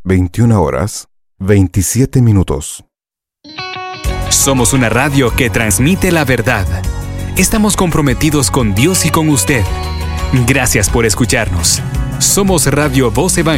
21 horas, 27 minutos. Somos una radio que transmite la verdad. Estamos comprometidos con Dios y con usted. Gracias por escucharnos. Somos Radio Voz Evangélica.